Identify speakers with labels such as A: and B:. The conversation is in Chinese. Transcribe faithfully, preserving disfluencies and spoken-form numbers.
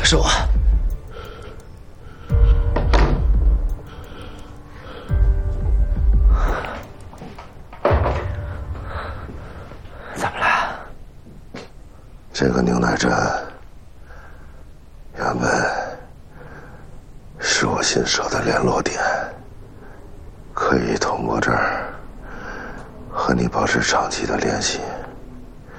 A: 是我。怎么了？
B: 这个牛奶站原本是我新设的联络点，可以通过这儿和你保持长期的联系。